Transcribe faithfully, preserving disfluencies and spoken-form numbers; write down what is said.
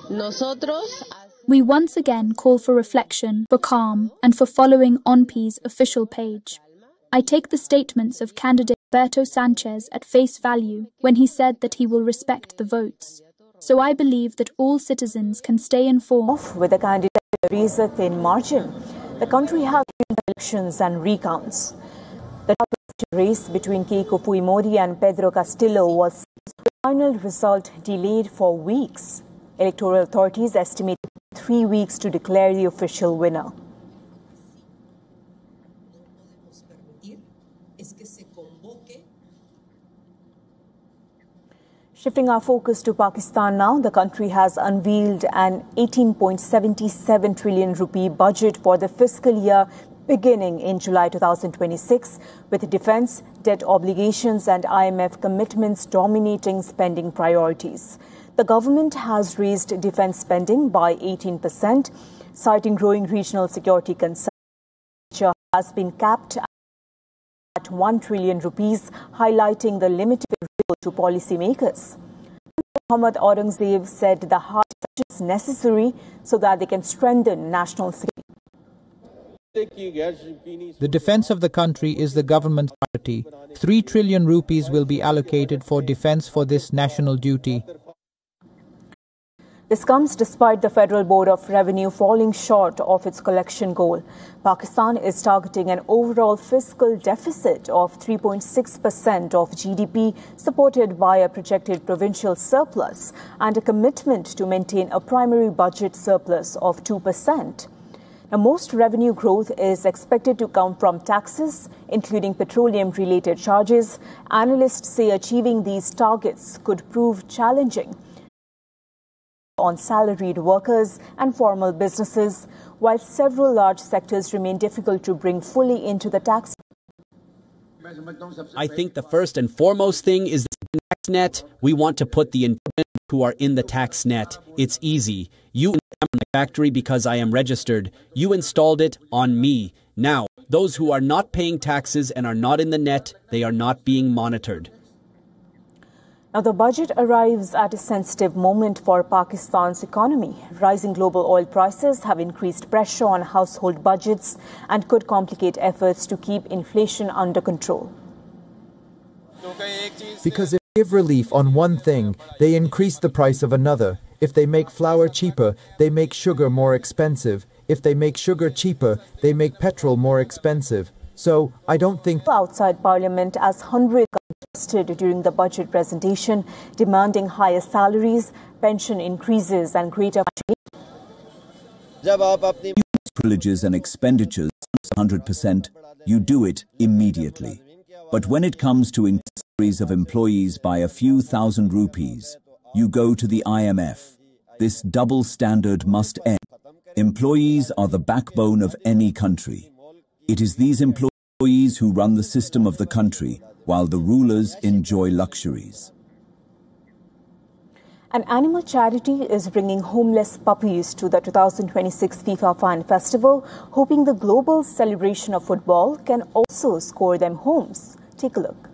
Nosotros We once again call for reflection, for calm, and for following O N P's official page. I take the statements of candidate Alberto Sanchez at face value when he said that he will respect the votes. So I believe that all citizens can stay informed. With a candidate razor-thin margin, the country has elections and recounts. The top race between Keiko Fujimori and Pedro Castillo was the final result delayed for weeks. Electoral authorities estimate three weeks to declare the official winner. Shifting our focus to Pakistan now, the country has unveiled an eighteen point seven seven trillion rupee budget for the fiscal year beginning in July two thousand twenty-six, with defense, debt obligations and I M F commitments dominating spending priorities. The government has raised defense spending by eighteen percent, citing growing regional security concerns. Which has been capped at one trillion rupees, highlighting the limited appeal to policymakers. Muhammad Aurangzeb said the hard is necessary so that they can strengthen national security. The defense of the country is the government's priority. Three trillion rupees will be allocated for defense for this national duty. This comes despite the Federal Board of Revenue falling short of its collection goal. Pakistan is targeting an overall fiscal deficit of three point six percent of G D P, supported by a projected provincial surplus and a commitment to maintain a primary budget surplus of two percent. Now, most revenue growth is expected to come from taxes, including petroleum-related charges. Analysts say achieving these targets could prove challenging on salaried workers and formal businesses, while several large sectors remain difficult to bring fully into the tax. I think the first and foremost thing is the tax net. We want to put the who are in the tax net. It's easy. You in my factory because I am registered. You installed it on me. Now, those who are not paying taxes and are not in the net, they are not being monitored. Now, the budget arrives at a sensitive moment for Pakistan's economy. Rising global oil prices have increased pressure on household budgets and could complicate efforts to keep inflation under control. Because if they give relief on one thing, they increase the price of another. If they make flour cheaper, they make sugar more expensive. If they make sugar cheaper, they make petrol more expensive. So, I don't think... Outside Parliament, as hundreds protested during the budget presentation, demanding higher salaries, pension increases and greater... Privileges and expenditures one hundred percent, you do it immediately. But when it comes to salaries of employees by a few thousand rupees, you go to the I M F. This double standard must end. Employees are the backbone of any country. It is these employees who run the system of the country, while the rulers enjoy luxuries. An animal charity is bringing homeless puppies to the two thousand twenty-six FIFA Fan Festival, hoping the global celebration of football can also score them homes. Take a look.